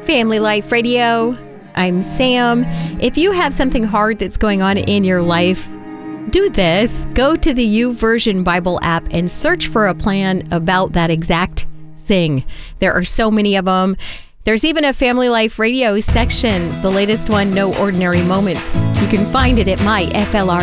Family Life Radio. I'm Sam. If you have something hard that's going on in your life, do this. Go to the YouVersion Bible app and search for a plan about that exact thing. There are so many of them. There's even a Family Life Radio section. The latest one, No Ordinary Moments. You can find it at myflr.com.